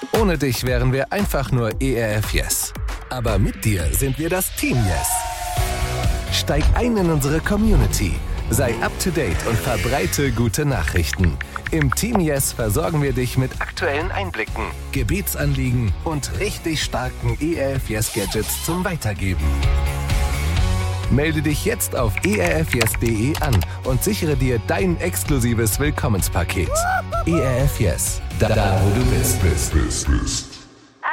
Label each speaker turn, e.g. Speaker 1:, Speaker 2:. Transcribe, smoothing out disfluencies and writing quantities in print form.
Speaker 1: ohne dich wären wir einfach nur ERF Yes. Aber mit dir sind wir das Team Yes. Steig ein in unsere Community. Sei up to date und verbreite gute Nachrichten. Im Team Yes versorgen wir dich mit aktuellen Einblicken, Gebetsanliegen und richtig starken ERF Yes Gadgets zum Weitergeben. Melde dich jetzt auf erfyes.de an und sichere dir dein exklusives Willkommenspaket. ERF Yes, da wo du bist.